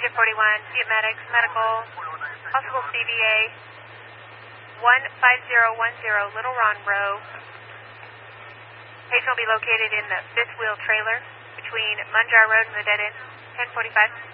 1041, Viet Medics, Medical, Possible CVA, 15010 Little Ron Row. Patient will be located in the fifth wheel trailer between Munjar Road and the dead end, 1045.